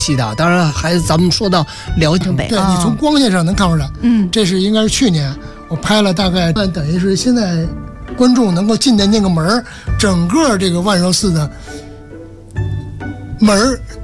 细的。当然还咱们说到辽宁北， 对，你从光线上能看出来，这是应该是去年我拍了，大概等于是现在观众能够进的那个门，整个这个万寿寺的门